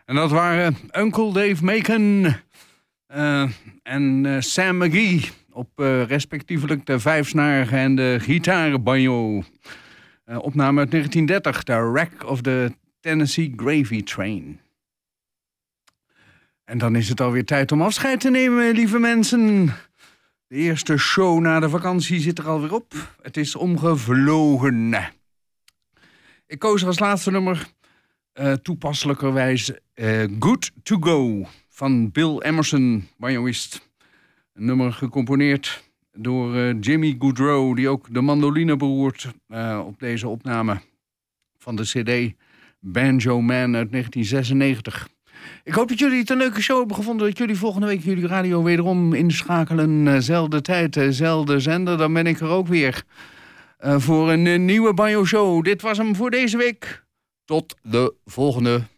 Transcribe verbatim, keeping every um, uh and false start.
En dat waren Uncle Dave Macon uh, en uh, Sam McGee op uh, respectievelijk de vijfsnarige en de gitaarbanjo. Uh, opname uit negentien dertig, The Wreck of the Tennessee Gravy Train. En dan is het alweer tijd om afscheid te nemen, lieve mensen. De eerste show na de vakantie zit er alweer op. Het is omgevlogen. Ik koos er als laatste nummer uh, toepasselijkerwijs uh, Good to Go van Bill Emerson, banjoist. Een nummer gecomponeerd door uh, Jimmy Goodrow, die ook de mandoline beroert uh, op deze opname van de cd Banjo Man uit negentien zesennegentig. Ik hoop dat jullie het een leuke show hebben gevonden. Dat jullie volgende week jullie radio wederom inschakelen. Zelfde tijd, zelfde zender. Dan ben ik er ook weer uh, voor een uh, nieuwe Banjo Show. Dit was hem voor deze week. Tot de volgende.